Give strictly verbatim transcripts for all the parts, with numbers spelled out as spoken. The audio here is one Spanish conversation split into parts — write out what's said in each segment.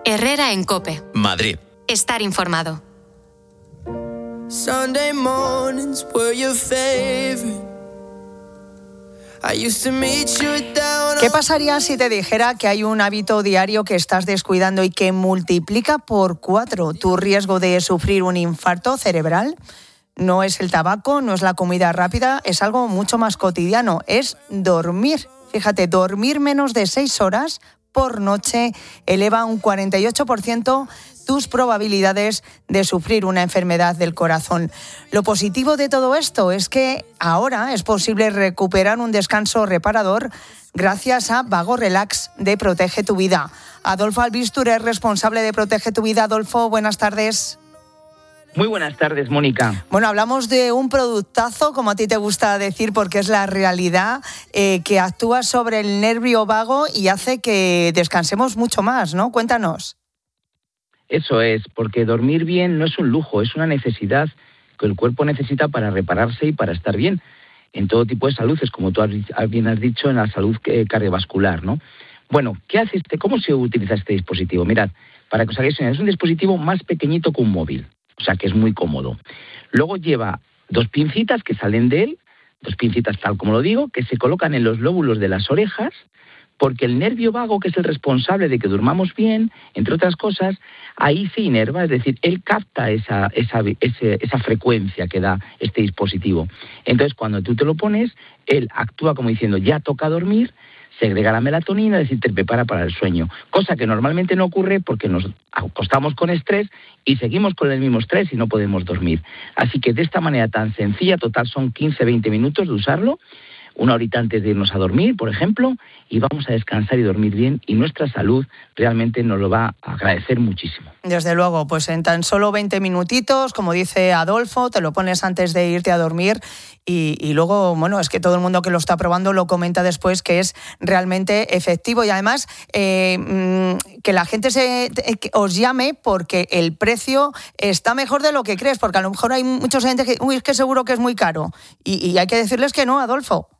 Herrera en COPE. Madrid. Estar informado. Sunday mornings were your favorite. I used to meet you down. ¿Qué pasaría si te dijera que hay un hábito diario que estás descuidando y que multiplica por cuatro tu riesgo de sufrir un infarto cerebral? No es el tabaco, no es la comida rápida, es algo mucho más cotidiano, es dormir. Fíjate, dormir menos de seis horas por noche eleva un cuarenta y ocho por ciento tus probabilidades de sufrir una enfermedad del corazón. Lo positivo de todo esto es que ahora es posible recuperar un descanso reparador gracias a Vago Relax de Protege tu Vida. Adolfo Albistur es responsable de Protege tu Vida. Adolfo, buenas tardes. Muy buenas tardes, Mónica. Bueno, hablamos de un productazo, como a ti te gusta decir, porque es la realidad, eh, que actúa sobre el nervio vago y hace que descansemos mucho más, ¿no? Cuéntanos. Eso es, porque dormir bien no es un lujo, es una necesidad que el cuerpo necesita para repararse y para estar bien en todo tipo de saludes, como tú bien has dicho, en la salud cardiovascular, ¿no? Bueno, ¿qué hace este? ¿Cómo se utiliza este dispositivo? Mirad, para que os hagáis una idea, es un dispositivo más pequeñito que un móvil. O sea, que es muy cómodo. Luego lleva dos pincitas que salen de él, dos pincitas tal como lo digo, que se colocan en los lóbulos de las orejas, porque el nervio vago, que es el responsable de que durmamos bien, entre otras cosas, ahí se inerva, es decir, él capta esa, esa, ese, esa frecuencia que da este dispositivo. Entonces, cuando tú te lo pones, él actúa como diciendo, ya toca dormir, segrega la melatonina, es decir, te prepara para el sueño. Cosa que normalmente no ocurre porque nos acostamos con estrés y seguimos con el mismo estrés y no podemos dormir. Así que de esta manera tan sencilla, total son quince a veinte minutos de usarlo, una horita antes de irnos a dormir, por ejemplo, y vamos a descansar y dormir bien, y nuestra salud realmente nos lo va a agradecer muchísimo. Desde luego, pues en tan solo veinte minutitos, como dice Adolfo, te lo pones antes de irte a dormir y, y luego, bueno, es que todo el mundo que lo está probando lo comenta después que es realmente efectivo y además eh, que la gente se que os llame porque el precio está mejor de lo que crees, porque a lo mejor hay mucha gente que, uy, es que seguro que es muy caro y, y hay que decirles que no, Adolfo.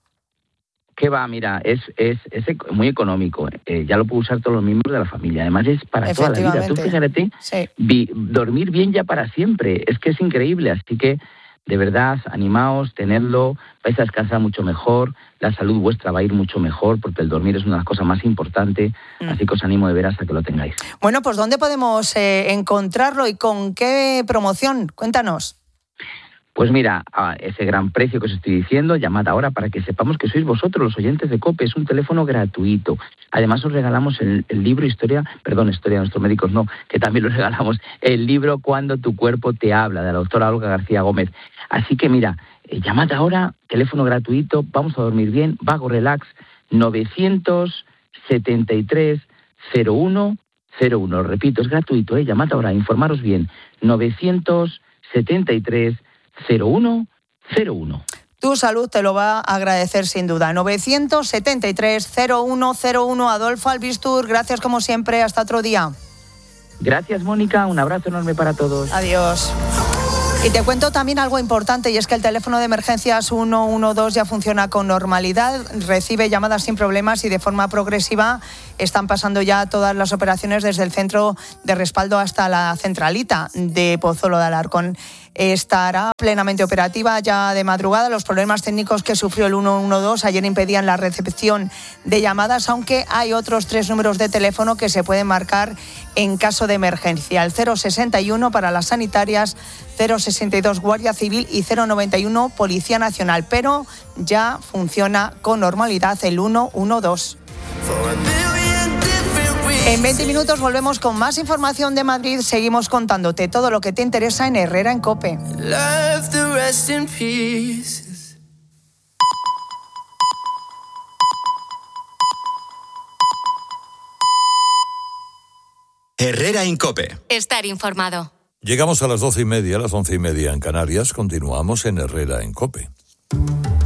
¿Qué va? Mira, es, es, es muy económico. Eh, ya lo pueden usar todos los miembros de la familia. Además, es para toda la vida. Tú fíjate, sí. vi, dormir bien ya para siempre. Es que es increíble. Así que, de verdad, animaos, tenedlo. Vais a descansar mucho mejor. La salud vuestra va a ir mucho mejor porque el dormir es una de las cosas más importantes. Mm. Así que os animo de veras a que lo tengáis. Bueno, pues ¿dónde podemos eh, encontrarlo y con qué promoción? Cuéntanos. Pues mira, a ese gran precio que os estoy diciendo, llamad ahora para que sepamos que sois vosotros los oyentes de COPE. Es un teléfono gratuito. Además os regalamos el, el libro Historia, perdón, Historia de nuestros médicos no, que también lo regalamos, el libro Cuando tu cuerpo te habla, de la doctora Olga García Gómez. Así que mira, eh, llamad ahora, teléfono gratuito, vamos a dormir bien, Vago Relax, novecientos setenta y tres cero uno cero uno. Repito, es gratuito, eh, llamad ahora, informaros bien, novecientos setenta y tres cero uno cero uno. Tu salud te lo va a agradecer sin duda. novecientos setenta y tres cero uno cero uno. Adolfo Albistur, gracias como siempre. Hasta otro día. Gracias, Mónica. Un abrazo enorme para todos. Adiós. Y te cuento también algo importante, y es que el teléfono de emergencias ciento doce ya funciona con normalidad, recibe llamadas sin problemas y de forma progresiva están pasando ya todas las operaciones desde el centro de respaldo hasta la centralita de Pozuelo de Alarcón. Estará plenamente operativa ya de madrugada. Los problemas técnicos que sufrió el ciento doce ayer impedían la recepción de llamadas, aunque hay otros tres números de teléfono que se pueden marcar en caso de emergencia. El cero sesenta y uno para las sanitarias, cero sesenta y dos Guardia Civil y cero noventa y uno Policía Nacional, pero ya funciona con normalidad el ciento doce. En veinte minutos volvemos con más información de Madrid. Seguimos contándote todo lo que te interesa en Herrera en COPE. Herrera en COPE. Estar informado. Llegamos a las doce y media, a las once y media en Canarias. Continuamos en Herrera en COPE.